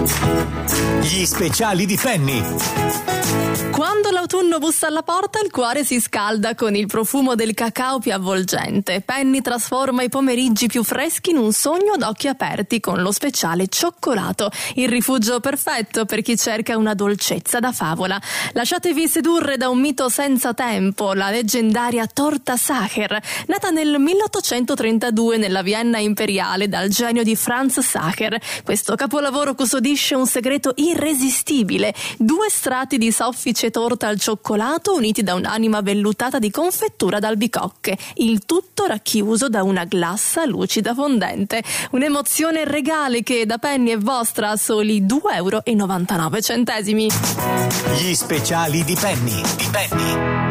Gli speciali di Penny. Quando l'autunno bussa alla porta, il cuore si scalda con il profumo del cacao più avvolgente. Penny trasforma i pomeriggi più freschi in un sogno ad occhi aperti con lo speciale cioccolato, il rifugio perfetto per chi cerca una dolcezza da favola. Lasciatevi sedurre da un mito senza tempo, la leggendaria torta Sacher, nata nel 1832 nella Vienna imperiale dal genio di Franz Sacher. Questo capolavoro custodisce un segreto irresistibile: 2 strati di soffice torta al cioccolato uniti da un'anima vellutata di confettura d'albicocche, il tutto racchiuso da una glassa lucida fondente. Un'emozione regale che da Penny è vostra a soli 2,99 €. Gli speciali di Penny.